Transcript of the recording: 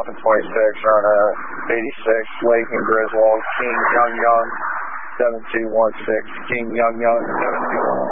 Dolphin 26, run 86, Lake and Griswold, King Young Young, 7216, King Young Young, 7216.